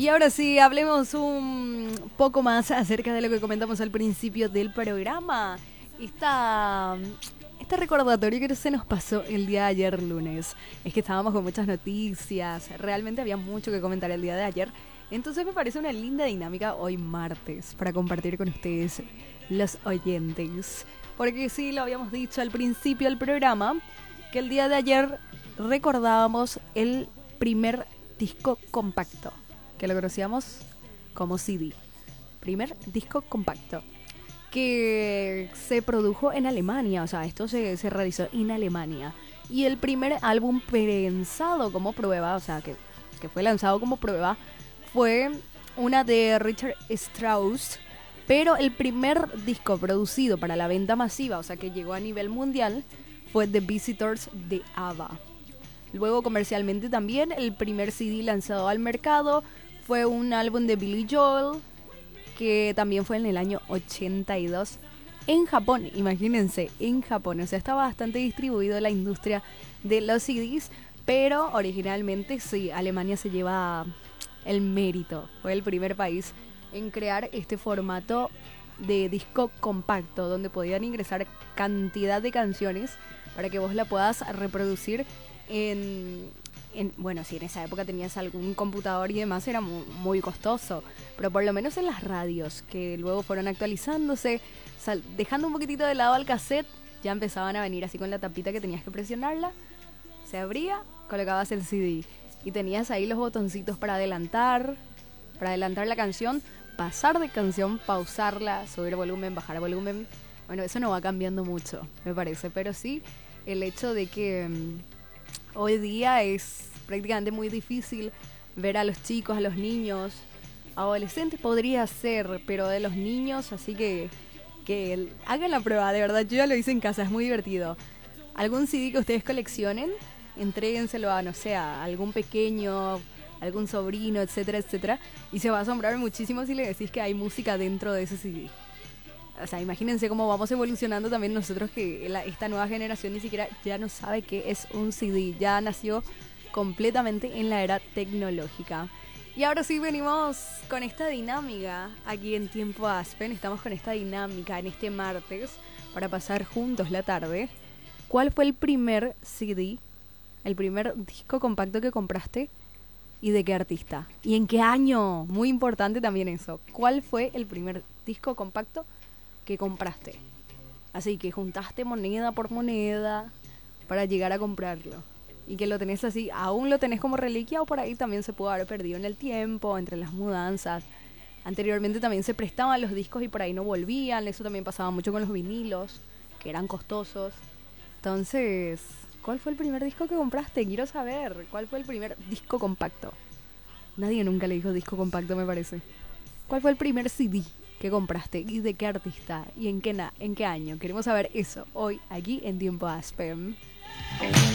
Y ahora sí, hablemos un poco más acerca de lo que comentamos al principio del programa. Este recordatorio que se nos pasó el día de ayer lunes. Es que estábamos con muchas noticias, realmente había mucho que comentar el día de ayer. Entonces me parece una linda dinámica hoy martes para compartir con ustedes, los oyentes. Porque sí, lo habíamos dicho al principio del programa, que el día de ayer recordábamos el primer disco compacto, que lo conocíamos como CD. Primer disco compacto, que se produjo en Alemania, o sea, esto se realizó en Alemania. Y el primer álbum prensado como prueba, o sea, que fue lanzado como prueba, fue una de Richard Strauss, pero el primer disco producido para la venta masiva, o sea, que llegó a nivel mundial, fue The Visitors de ABBA. Luego, comercialmente también, el primer CD lanzado al mercado fue un álbum de Billy Joel, que también fue en el año 82 en Japón. Imagínense, en Japón. O sea, está bastante distribuido la industria de los CDs, pero originalmente sí, Alemania se lleva el mérito. Fue el primer país en crear este formato de disco compacto, donde podían ingresar cantidad de canciones para que vos la puedas reproducir bueno, si en esa época tenías algún computador y demás era muy costoso, pero por lo menos en las radios, que luego fueron actualizándose, dejando un poquitito de lado al cassette, ya empezaban a venir así con la tapita que tenías que presionarla, se abría, colocabas el CD y tenías ahí los botoncitos para adelantar la canción, pasar de canción, pausarla, subir volumen, bajar volumen. Bueno, eso no va cambiando mucho, me parece, pero sí el hecho de que hoy día es prácticamente muy difícil ver a los chicos, a los niños, adolescentes podría ser, pero de los niños, así que hagan la prueba, de verdad, yo ya lo hice en casa, es muy divertido. ¿Algún CD que ustedes coleccionen? Entréguenselo a, no sé, a algún pequeño, algún sobrino, etcétera, etcétera, y se va a asombrar muchísimo si le decís que hay música dentro de ese CD. O sea, imagínense cómo vamos evolucionando también nosotros, que esta nueva generación ni siquiera ya no sabe qué es un CD, ya nació completamente en la era tecnológica. Y ahora sí venimos con esta dinámica aquí en Tiempo Aspen, estamos con esta dinámica en este martes para pasar juntos la tarde. ¿Cuál fue el primer CD, el primer disco compacto que compraste y de qué artista? ¿Y en qué año? Muy importante también eso. ¿Cuál fue el primer disco compacto que compraste? Así que juntaste moneda por moneda para llegar a comprarlo. Y que lo tenés así, aún lo tenés como reliquia, o por ahí también se pudo haber perdido en el tiempo, entre las mudanzas. Anteriormente también se prestaban los discos y por ahí no volvían. Eso también pasaba mucho con los vinilos, que eran costosos. Entonces, ¿cuál fue el primer disco que compraste? Quiero saber, ¿cuál fue el primer disco compacto? Nadie nunca le dijo disco compacto, me parece. ¿Cuál fue el primer CD que compraste y de qué artista y en qué año? Queremos saber eso hoy aquí en Tiempo Aspen.